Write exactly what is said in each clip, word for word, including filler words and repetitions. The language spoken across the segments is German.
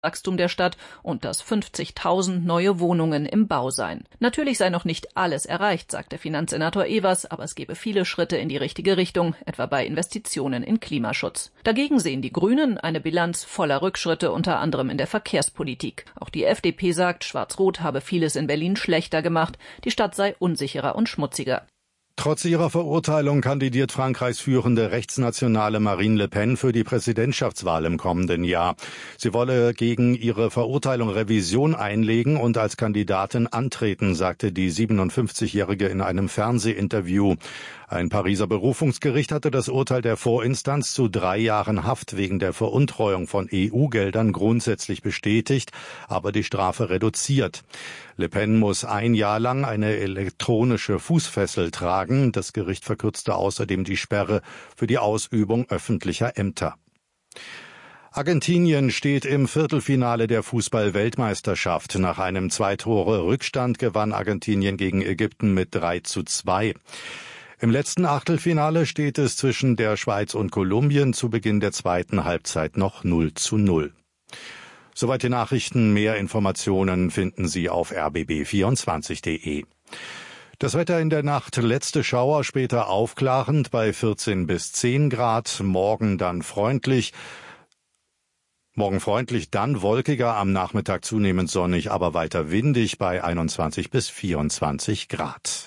Wachstum der Stadt und dass fünfzigtausend neue Wohnungen im Bau seien. Natürlich sei noch nicht alles erreicht, sagt der Finanzsenator Evers, aber es gebe viele Schritte in die richtige Richtung, etwa bei Investitionen in Klimaschutz. Dagegen sehen die Grünen eine Bilanz voller Rückschritte, unter anderem in der Verkehrspolitik. Auch die F D P sagt, Schwarz-Rot habe vieles in Berlin schlechter gemacht, die Stadt sei unsicherer und schmutziger. Trotz ihrer Verurteilung kandidiert Frankreichs führende rechtsnationale Marine Le Pen für die Präsidentschaftswahl im kommenden Jahr. Sie wolle gegen ihre Verurteilung Revision einlegen und als Kandidatin antreten, sagte die siebenundfünfzigjährige in einem Fernsehinterview. Ein Pariser Berufungsgericht hatte das Urteil der Vorinstanz zu drei Jahren Haft wegen der Veruntreuung von E U-Geldern grundsätzlich bestätigt, aber die Strafe reduziert. Le Pen muss ein Jahr lang eine elektronische Fußfessel tragen. Das Gericht verkürzte außerdem die Sperre für die Ausübung öffentlicher Ämter. Argentinien steht im Viertelfinale der Fußball-Weltmeisterschaft. Nach einem Zwei-Tore-Rückstand gewann Argentinien gegen Ägypten mit drei zu zwei. Im letzten Achtelfinale steht es zwischen der Schweiz und Kolumbien zu Beginn der zweiten Halbzeit noch null zu null. Soweit die Nachrichten. Mehr Informationen finden Sie auf r b b vierundzwanzig punkt de. Das Wetter in der Nacht, letzte Schauer, später aufklarend bei vierzehn bis zehn Grad. Morgen dann freundlich. Morgen freundlich, dann wolkiger, am Nachmittag zunehmend sonnig, aber weiter windig bei einundzwanzig bis vierundzwanzig Grad.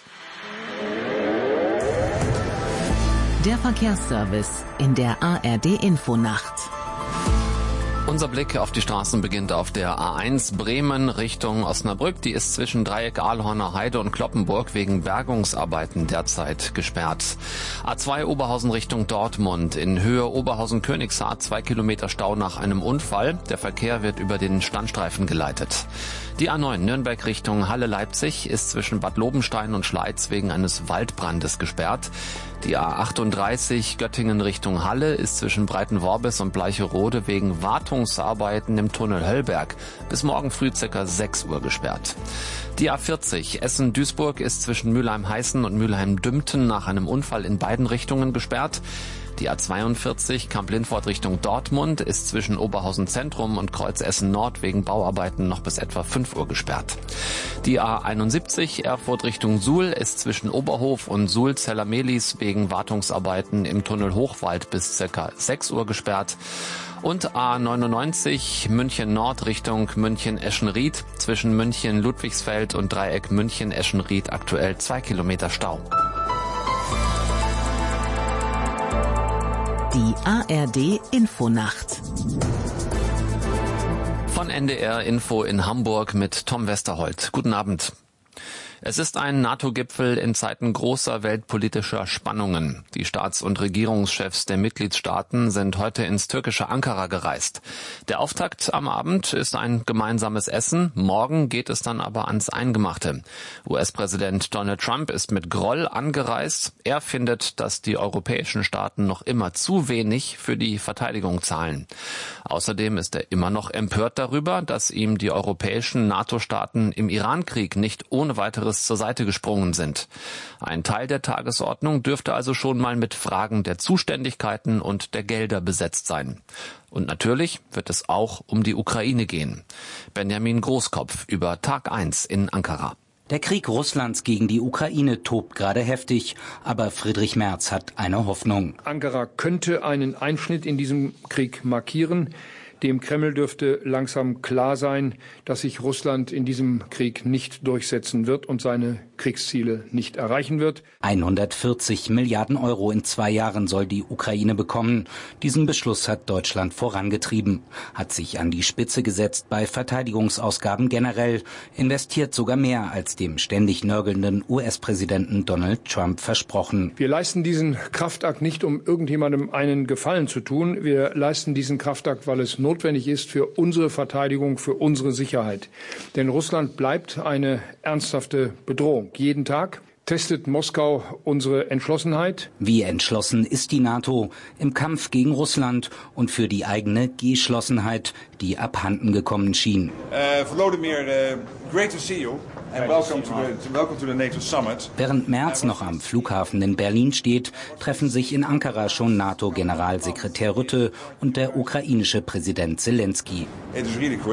Der Verkehrsservice in der A R D-Infonacht. Unser Blick auf die Straßen beginnt auf der A eins Bremen Richtung Osnabrück. Die ist zwischen Dreieck Ahlhorner Heide und Cloppenburg wegen Bergungsarbeiten derzeit gesperrt. A zwei Oberhausen Richtung Dortmund. In Höhe Oberhausen-Königshardt zwei Kilometer Stau nach einem Unfall. Der Verkehr wird über den Standstreifen geleitet. Die A neun Nürnberg Richtung Halle-Leipzig ist zwischen Bad Lobenstein und Schleiz wegen eines Waldbrandes gesperrt. Die A achtunddreißig Göttingen Richtung Halle ist zwischen Breitenworbis und Bleicherode wegen Wartungsarbeiten im Tunnel Höllberg bis morgen früh ca. sechs Uhr gesperrt. Die A vierzig Essen-Duisburg ist zwischen Mülheim-Heißen und Mülheim-Dümpten nach einem Unfall in beiden Richtungen gesperrt. Die A zweiundvierzig Kamp-Lindfort Richtung Dortmund ist zwischen Oberhausen Zentrum und Kreuz Essen Nord wegen Bauarbeiten noch bis etwa fünf Uhr gesperrt. Die A einundsiebzig Erfurt Richtung Suhl ist zwischen Oberhof und Suhl-Zellermelis wegen Wartungsarbeiten im Tunnel Hochwald bis ca. sechs Uhr gesperrt. Und A neunundneunzig München Nord Richtung München-Eschenried zwischen München-Ludwigsfeld und Dreieck München-Eschenried aktuell zwei Kilometer Stau. Die A R D-Infonacht. Von N D R Info in Hamburg mit Tom Westerholt. Guten Abend. Es ist ein NATO-Gipfel in Zeiten großer weltpolitischer Spannungen. Die Staats- und Regierungschefs der Mitgliedstaaten sind heute ins türkische Ankara gereist. Der Auftakt am Abend ist ein gemeinsames Essen. Morgen geht es dann aber ans Eingemachte. U S-Präsident Donald Trump ist mit Groll angereist. Er findet, dass die europäischen Staaten noch immer zu wenig für die Verteidigung zahlen. Außerdem ist er immer noch empört darüber, dass ihm die europäischen NATO-Staaten im Iran-Krieg nicht ohne weiteres zur Seite gesprungen sind. Ein Teil der Tagesordnung dürfte also schon mal mit Fragen der Zuständigkeiten und der Gelder besetzt sein. Und natürlich wird es auch um die Ukraine gehen. Benjamin Großkopf über Tag eins in Ankara. Der Krieg Russlands gegen die Ukraine tobt gerade heftig, aber Friedrich Merz hat eine Hoffnung. Ankara könnte einen Einschnitt in diesem Krieg markieren. Dem Kreml dürfte langsam klar sein, dass sich Russland in diesem Krieg nicht durchsetzen wird und seine Kriegsziele nicht erreichen wird. hundertvierzig Milliarden Euro in zwei Jahren soll die Ukraine bekommen. Diesen Beschluss hat Deutschland vorangetrieben, hat sich an die Spitze gesetzt bei Verteidigungsausgaben generell, investiert sogar mehr als dem ständig nörgelnden U S-Präsidenten Donald Trump versprochen. Wir leisten diesen Kraftakt nicht, um irgendjemandem einen Gefallen zu tun. Wir leisten diesen Kraftakt, weil es notwendig ist für unsere Verteidigung, für unsere Sicherheit. Denn Russland bleibt eine ernsthafte Bedrohung. Jeden Tag. Testet Moskau unsere Entschlossenheit? Wie entschlossen ist die NATO im Kampf gegen Russland und für die eigene Geschlossenheit, die abhanden gekommen schien? Uh, Volodymyr, uh, great to see you. And welcome to the, welcome to the NATO Summit. Während Merz noch am Flughafen in Berlin steht, treffen sich in Ankara schon NATO-Generalsekretär Rutte und der ukrainische Präsident Zelensky. It is really great.